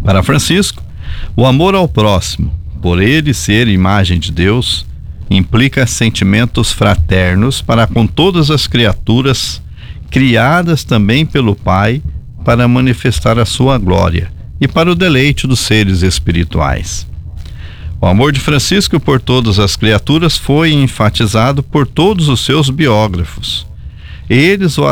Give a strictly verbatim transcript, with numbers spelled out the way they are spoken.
Para Francisco, o amor ao próximo, por ele ser imagem de Deus, implica sentimentos fraternos para com todas as criaturas, criadas também pelo Pai, para manifestar a sua glória e para o deleite dos seres espirituais. O amor de Francisco por todas as criaturas foi enfatizado por todos os seus biógrafos. Eles o